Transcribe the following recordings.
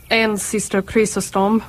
And Sister Chrysostom.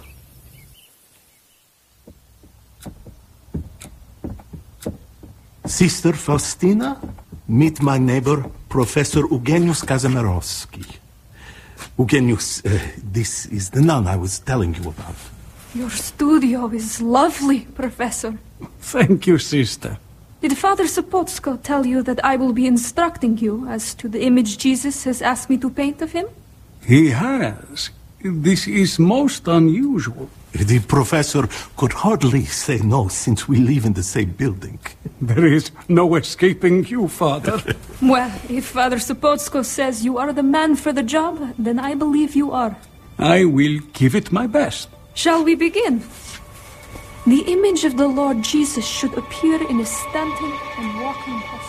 Sister Faustina, meet my neighbor, Professor Eugeniusz Kazimirowski. Eugeniusz, this is the nun I was telling you about. Your studio is lovely, Professor. Thank you, sister. Did Father Sapotsko tell you that I will be instructing you as to the image Jesus has asked me to paint of him? He has. This is most unusual. The professor could hardly say no since we live in the same building. There is no escaping you, Father. Well, if Father Sapotsko says you are the man for the job, then I believe you are. I will give it my best. Shall we begin? The image of the Lord Jesus should appear in a standing and walking posture.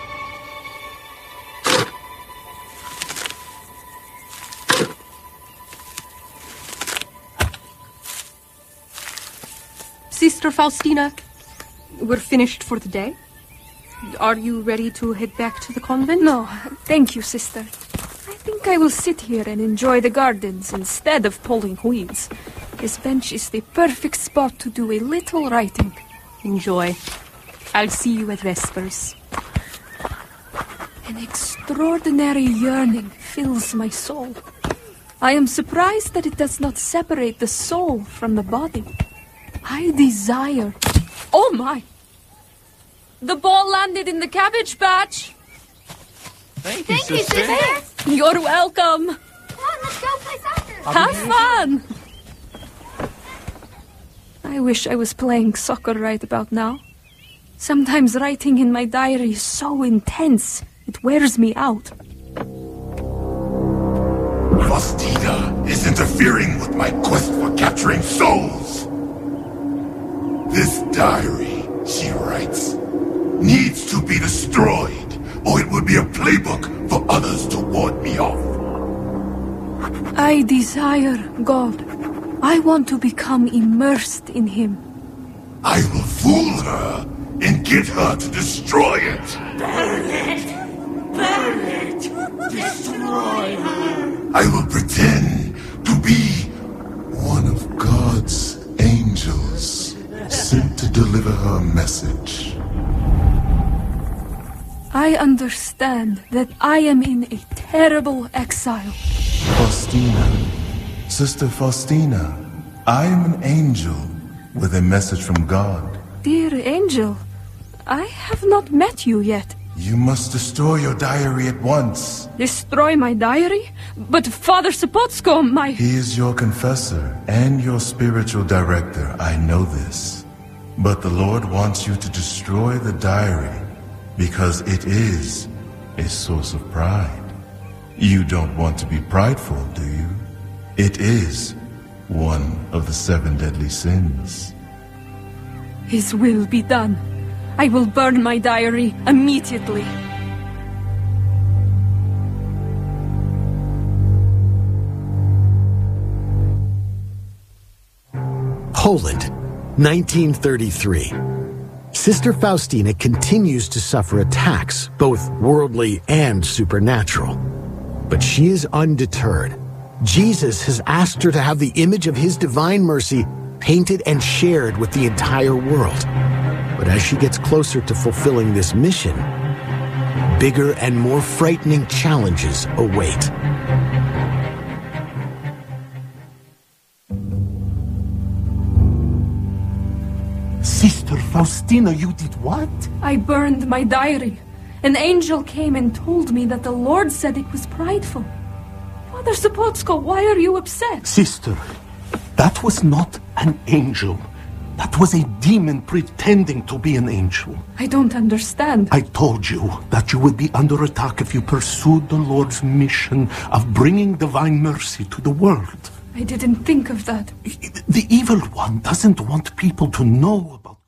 Sister Faustina, we're finished for the day. Are you ready to head back to the convent? No, thank you, sister. I think I will sit here and enjoy the gardens instead of pulling weeds. This bench is the perfect spot to do a little writing. Enjoy. I'll see you at Vespers. An extraordinary yearning fills my soul. I am surprised that it does not separate the soul from the body. I desire... Oh my! The ball landed in the cabbage patch! Thank you, sister. You're welcome! Come on, let's go play soccer. Have fun! I wish I was playing soccer right about now. Sometimes writing in my diary is so intense, it wears me out. Faustina is interfering with my quest for capturing souls. This diary, she writes, needs to be destroyed, or it would be a playbook for others to ward me off. I desire God. I want to become immersed in Him. I will fool her and get her to destroy it. Burn it! Burn it! Destroy her! I will pretend to be one of God's angels, sent to deliver her a message. I understand that I am in a terrible exile. Faustina, Sister Faustina, I am an angel with a message from God. Dear angel, I have not met you yet. You must destroy your diary at once. Destroy my diary? But Father Sapotsko, my... He is your confessor and your spiritual director, I know this. But the Lord wants you to destroy the diary because it is a source of pride. You don't want to be prideful, do you? It is one of the 7 deadly sins. His will be done. I will burn my diary immediately. Poland, 1933. Sister Faustina continues to suffer attacks, both worldly and supernatural. But she is undeterred. Jesus has asked her to have the image of his divine mercy painted and shared with the entire world. But as she gets closer to fulfilling this mission, bigger and more frightening challenges await. Sister Faustina, you did what? I burned my diary. An angel came and told me that the Lord said it was prideful. Father Sapotsko, why are you upset? Sister, that was not an angel. That was a demon pretending to be an angel. I don't understand. I told you that you would be under attack if you pursued the Lord's mission of bringing divine mercy to the world. I didn't think of that. The evil one doesn't want people to know about